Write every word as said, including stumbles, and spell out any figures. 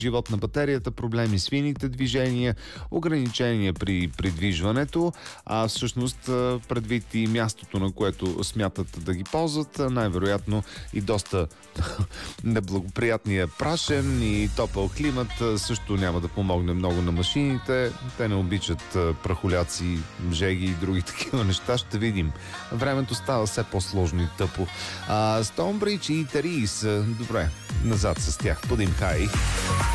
живот на батерията, проблеми с фините движения, ограничения при придвижването, а всъщност предвид и мястото, на което смятат да ги ползват, най-вероятно и доста неблагоприятния прашен и топъл климат също няма да помогне много на машините. Те не обичат прахоляци, жеги и други такива неща. Ще видим. Времето става все по-сложно и тъпо. А, Stonebridge и Therese, добре, назад с тях. Подим хай.